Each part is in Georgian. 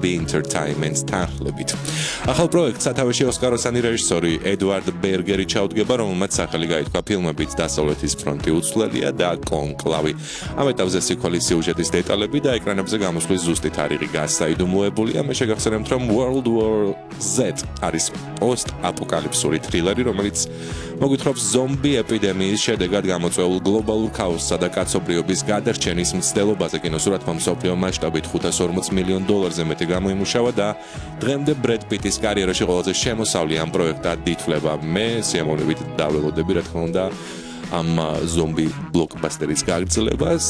Dolby Entertainment თანხლებით. ახალ პროექტს სათავეში ოსკაროსანი რეჟისორი ედვარდ ბერგერი ჩაუდგება, რომელმაც სახელი გაითქვა ფილმებით დასავლეთის ფრონტი უცვლელია და კონკლავი. ამ ეტაპზე სიკვდილის სიუჟეტის დეტალები და ეკრანებზე გამოსვლის ზუსტი თარიღი გასაიდუმლოებულია. მე შეგახსენებთ, რომ World War Z არის პოსტ-აპოკალიფსური თრილერი, რომელიც მოგვითხრობს ზომბი ეპიდემიის შედეგად გამოწვეულ გლობალურ ქაოსსა და კაცობრიობის გადარჩენის მცდელობაზე. კინოსურათმა მსოფლიო მასშტაბით $540 მილიონ მეტი გამოიმუშავა და დღემდე ბრედ პიტის კარიერაში ყველაზე შემოსავლი ამ პროექტად ითვლება. მე სიამოვნებით დაველოდები, რა თქმა უნდა, ამ ზომბი ბლოკბასტერის გაგრძელებას.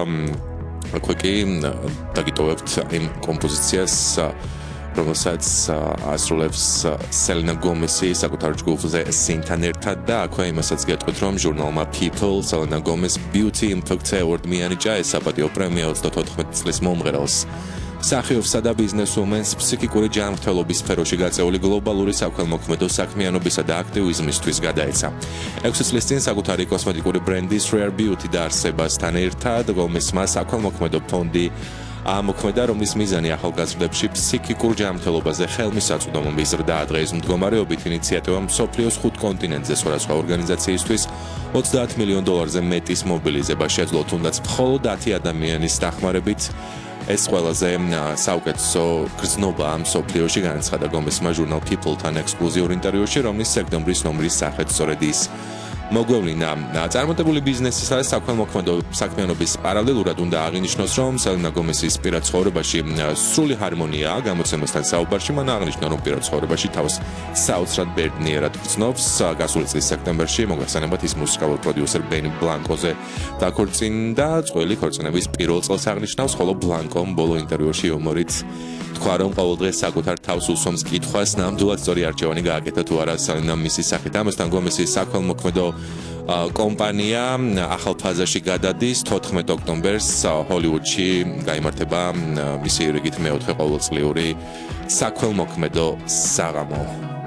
აქვე კი დაგიტოვებთ იმ კომპოზიციას, რომელსაც ასრულებს სელენა გომესი საკუთარ ჯგუფზე სინთან ერთად და აქვე იმასაც გეტყვით, რომ ჟურნალმა People სელენა გომეს Beauty Impact Award მიანიჭა. ეს საპატიო პრემია 34 წლის მომღერალს მსახიობსა და ბიზნესვომენს ფსიქიკური ჯანმრთელობის სფეროში გაწეული გლობალური საქველმოქმედო საქმიანობისა და აქტივიზმისთვის გადაეცა. 6 წლის წინ საკუთარი კოსმეტიკური ბრენდის Rare Beauty დაარსებასთან ერთად გომესმა საქველმოქმედო ფონდი ამოქმედა, რომლის მიზანი ახალგაზრდებში ფსიქიკურ ჯანმრთელობაზე ხელმისაწვდომო მიზრდა. დღეს მდგომარეობით ინიციატივა მსოფლიოს 5 კონტინენტზე სხვადასხვა ორგანიზაციისთვის $30 მილიონ მეტის მობილიზება შეძლო, თუნდაც მხოლოდ 10 ადამიანის დახმარებით. ეს ყველაზე საუკეთესო გრძნობა ამ მსოფლიოში, განაცხადა გომესმა ჟურნალ People-თან ექსკლუზიურ ინტერვიუში, რომლის სექტემბრის ნომრის სახით სწორედ ის მოგვევლინა. წარმატებული ბიზნესისა და საქველმოქმედო საქმიანობის პარალელურად უნდა აღინიშნოს, რომ სელენა გომესის პირად ცხოვრებაში სრული ჰარმონიაა. გამოცემასთან საუბარში მან აღნიშნა, რომ პირად ცხოვრებაში თავს საოცრად ბედნიერად გრძნობს. გასული წლის სექტემბერში მოგახსენებათ, ის მუსიკალურ პროდიუსერ ბენი ბლანკოზე დაქორწინდა. წყვილი ქორწინების პირველ წელს აღნიშნავს, ხოლო ბლანკომ ბოლო ინტერვიუში იუმორით თქვა, რომ ყოველდღე საკუთარ თავს უსვამს კითხვას, ნამდვილად სწორი არჩევანი გააკეთა თუ არა სელენამ მისი სახით. ამასთან გომესის საქველმოქმედო კომპანია ახალ ფაზაში გადადის. 14 ოქტომბერს ჰოლივუდში გაიმართება მისი რიგით მეოთხე ყოველწლიური საქველმოქმედო საღამო.